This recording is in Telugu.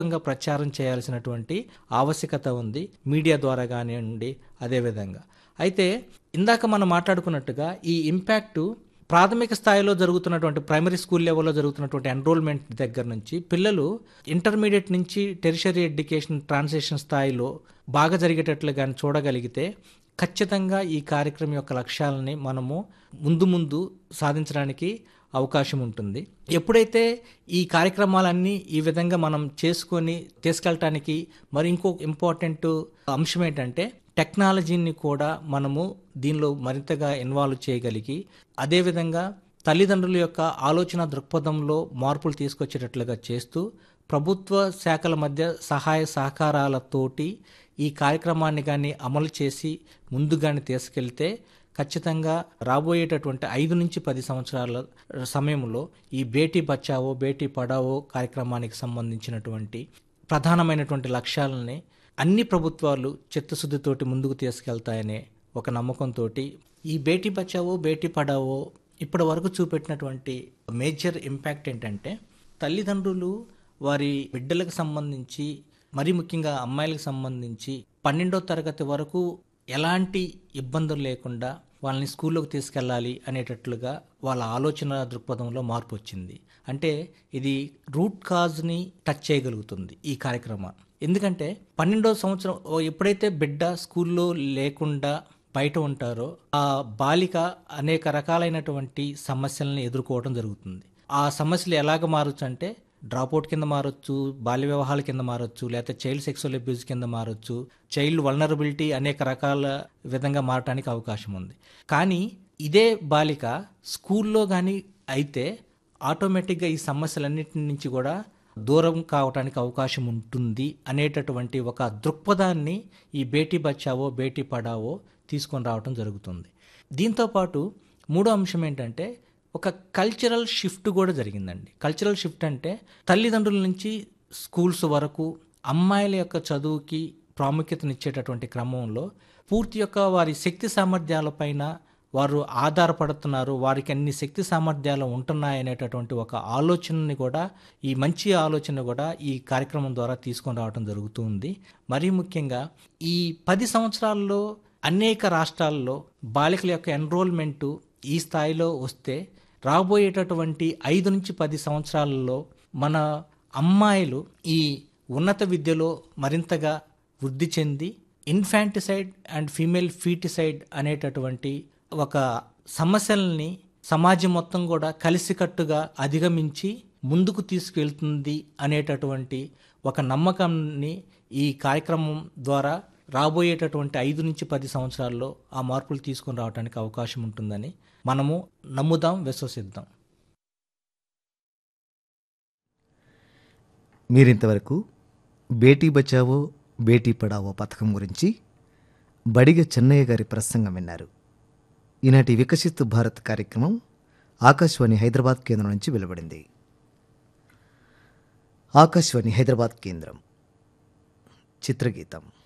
ప్రచారం చేయాల్సినటువంటి ఆవశ్యకత ఉంది, మీడియా ద్వారా కానివ్వండి. అదేవిధంగా అయితే ఇందాక మనం మాట్లాడుకున్నట్టుగా ఈ ఇంపాక్టు ప్రాథమిక స్థాయిలో జరుగుతున్నటువంటి ప్రైమరీ స్కూల్ లెవెల్లో జరుగుతున్నటువంటి ఎన్రోల్మెంట్ దగ్గర నుంచి పిల్లలు ఇంటర్మీడియట్ నుంచి టెరిషరీ ఎడ్యుకేషన్ ట్రాన్సిషన్ స్థాయిలో బాగా జరిగేటట్లు కానీ చూడగలిగితే ఖచ్చితంగా ఈ కార్యక్రమం యొక్క లక్ష్యాలని మనము ముందు సాధించడానికి అవకాశం ఉంటుంది. ఎప్పుడైతే ఈ కార్యక్రమాలన్నీ ఈ విధంగా మనం చేసుకొని తీసుకెళ్ళటానికి మరి ఇంకో ఇంపార్టెంట్ అంశం ఏంటంటే టెక్నాలజీని కూడా మనము దీనిలో మరింతగా ఇన్వాల్వ్ చేయగలిగి అదేవిధంగా తల్లిదండ్రుల యొక్క ఆలోచన దృక్పథంలో మార్పులు తీసుకొచ్చేటట్లుగా చేస్తూ ప్రభుత్వ శాఖల మధ్య సహాయ సహకారాలతోటి ఈ కార్యక్రమాన్ని కానీ అమలు చేసి ముందుగానే తీసుకెళ్తే ఖచ్చితంగా రాబోయేటటువంటి 5 నుంచి 10 సంవత్సరాల సమయంలో ఈ బేటీ బచావో బేటీ పడావో కార్యక్రమానికి సంబంధించినటువంటి ప్రధానమైనటువంటి లక్ష్యాలని అన్ని ప్రభుత్వాలు చిత్తశుద్ధితోటి ముందుకు తీసుకెళ్తాయనే ఒక నమ్మకంతో ఈ బేటీ బచావో బేటీ పడావో ఇప్పటి వరకు చూపెట్టినటువంటి మేజర్ ఇంపాక్ట్ ఏంటంటే తల్లిదండ్రులు వారి బిడ్డలకు సంబంధించి మరీ ముఖ్యంగా అమ్మాయిలకు సంబంధించి 12వ తరగతి వరకు ఎలాంటి ఇబ్బందులు లేకుండా వాళ్ళని స్కూల్లోకి తీసుకెళ్ళాలి అనేటట్లుగా వాళ్ళ ఆలోచన దృక్పథంలో మార్పు వచ్చింది. అంటే ఇది రూట్ కాజ్ని టచ్ చేయగలుగుతుంది ఈ కార్యక్రమం. ఎందుకంటే 12వ సంవత్సరం ఎప్పుడైతే బిడ్డ స్కూల్లో లేకుండా బయట ఉంటారో ఆ బాలిక అనేక రకాలైనటువంటి సమస్యలను ఎదుర్కోవడం జరుగుతుంది. ఆ సమస్యలు ఎలాగ మారచ్చు అంటే డ్రాప్అవుట్ కింద మారచ్చు, బాల్య వివాహాల కింద మారచ్చు, లేకపోతే చైల్డ్ సెక్సువల్ అబ్యూస్ కింద మారచ్చు, చైల్డ్ వల్నరబిలిటీ అనేక రకాల విధంగా మారటానికి అవకాశం ఉంది. కానీ ఇదే బాలిక స్కూల్లో కానీ అయితే ఆటోమేటిక్గా ఈ సమస్యలన్నిటి నుంచి కూడా దూరం కావటానికి అవకాశం ఉంటుంది అనేటటువంటి ఒక దృక్పథాన్ని ఈ బేటీ బచావో బేటీ పడావో తీసుకొని రావటం జరుగుతుంది. దీంతోపాటు మూడో అంశం ఏంటంటే ఒక కల్చరల్ షిఫ్ట్ కూడా జరిగిందండి. కల్చరల్ షిఫ్ట్ అంటే తల్లిదండ్రుల నుంచి స్కూల్స్ వరకు అమ్మాయిల యొక్క చదువుకి ప్రాముఖ్యతనిచ్చేటటువంటి క్రమంలో పూర్తి యొక్క వారి శక్తి సామర్థ్యాలపైన వారు ఆధారపడుతున్నారు, వారికి అన్ని శక్తి సామర్థ్యాలు ఉంటున్నాయనేటటువంటి ఒక ఆలోచనని కూడా ఈ మంచి ఆలోచన కూడా ఈ కార్యక్రమం ద్వారా తీసుకొని రావడం జరుగుతుంది. మరీ ముఖ్యంగా ఈ 10 సంవత్సరాల్లో అనేక రాష్ట్రాల్లో బాలికల యొక్క ఎన్రోల్మెంటు ఈ స్థాయిలో వస్తే రాబోయేటటువంటి 5 నుంచి 10 సంవత్సరాలలో మన అమ్మాయిలు ఈ ఉన్నత విద్యలో మరింతగా వృద్ధి చెంది ఇన్ఫాంటిసైడ్ అండ్ ఫీమేల్ ఫీటిసైడ్ అనేటటువంటి ఒక సమస్యల్ని సమాజం మొత్తం కూడా కలిసికట్టుగా అధిగమించి ముందుకు తీసుకెళ్తుంది అనేటటువంటి ఒక నమ్మకాన్ని ఈ కార్యక్రమం ద్వారా రాబోయేటటువంటి 5 నుంచి 10 సంవత్సరాల్లో ఆ మార్పులు తీసుకొని రావడానికి అవకాశం ఉంటుందని మనము నమ్ముదాం, విశ్వసిద్దాం. మీరింతవరకు బేటీ బచావో బేటీ పడావో పథకం గురించి బడిగ చెన్నయ్య గారి ప్రసంగం విన్నారు. ఈనాటి వికసిత్ భారత్ కార్యక్రమం ఆకాశవాణి హైదరాబాద్ కేంద్రం నుంచి వెలువడింది. ఆకాశవాణి హైదరాబాద్ కేంద్రం చిత్రగీతం.